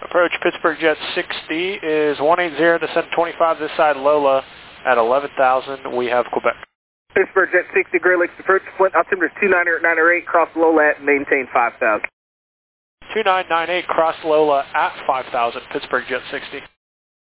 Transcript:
Approach Pittsburgh Jet 60 is 180, descend 25 this side Lola at 11,000. We have Quebec. Pittsburgh Jet 60, Great Lakes approach, Flint, altimeter is 298, cross Lola at maintain 5,000. 2998, cross Lola at 5,000, Pittsburgh Jet 60.